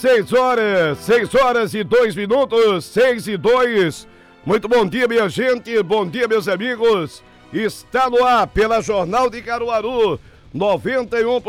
6 horas e 2 minutos, 6 e 2. Muito bom dia, minha gente, bom dia, meus amigos. Está no ar pela Jornal de Caruaru, 91.